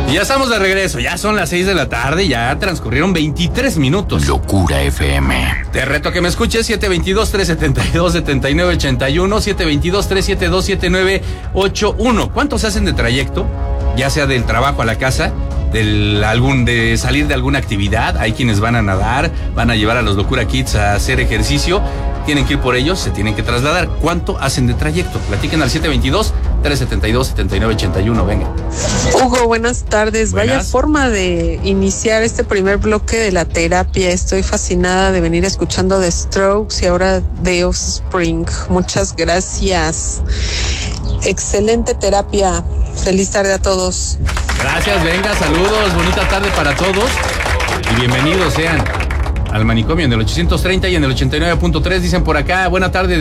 Y ya estamos de regreso, ya son las 6 de la tarde, ya transcurrieron 23 minutos. Locura FM. Te reto a que me escuches, 722-372-7981, 722-372-7981. ¿Cuántos hacen de trayecto? Ya sea del trabajo a la casa, de salir de alguna actividad. Hay quienes van a nadar, van a llevar a los Locura Kids a hacer ejercicio. Tienen que ir por ellos, se tienen que trasladar. ¿Cuánto hacen de trayecto? Platiquen al 722-372-7981, venga. Hugo, buenas tardes. Buenas. Vaya forma de iniciar este primer bloque de la terapia. Estoy fascinada de venir escuchando The Strokes y ahora The Offspring. Muchas gracias. Excelente terapia. Feliz tarde a todos. Gracias, venga, saludos, bonita tarde para todos y bienvenidos sean al manicomio en el 830 y en el 89.3. Dicen por acá, buena tarde.